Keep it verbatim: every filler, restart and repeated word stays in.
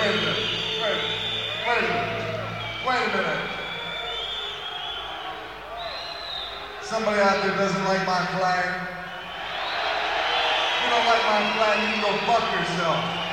wait a minute. Wait, wait a minute. Wait a minute. Somebody out there doesn't like my flag? If you don't like my flag, you can go fuck yourself.